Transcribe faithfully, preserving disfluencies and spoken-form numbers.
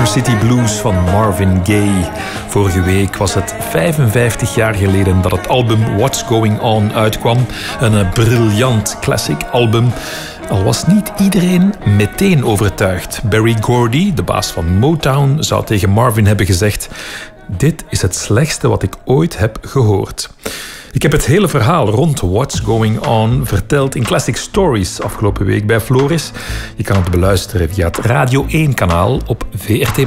City Blues van Marvin Gaye. Vorige week was het vijfenvijftig jaar geleden dat het album What's Going On uitkwam. Een briljant classic album. Al was niet iedereen meteen overtuigd. Berry Gordy, de baas van Motown, zou tegen Marvin hebben gezegd: dit is het slechtste wat ik ooit heb gehoord. Ik heb het hele verhaal rond What's Going On verteld in Classic Stories afgelopen week bij Floris. Je kan het beluisteren via het Radio één kanaal op V R T